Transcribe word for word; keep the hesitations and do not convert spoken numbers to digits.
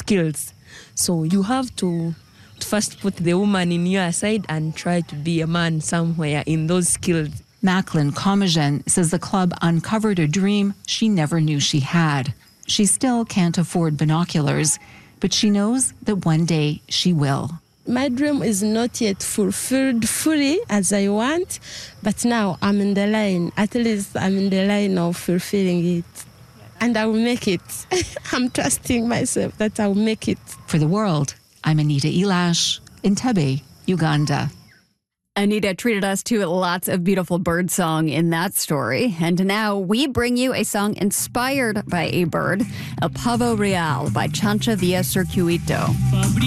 skills. So you have to first put the woman in your side and try to be a man somewhere in those skills. Macklin Comigen says the club uncovered a dream she never knew she had. She still can't afford binoculars, but she knows that one day she will. My dream is not yet fulfilled fully as I want, but now I'm in the line. At least I'm in the line of fulfilling it. And I will make it. I'm trusting myself that I will make it. For The World, I'm Anita Elash, Entebbe, Uganda. Anita treated us to lots of beautiful bird song in that story. And now we bring you a song inspired by a bird, El Pavo Real by Chancha Villa Circuito.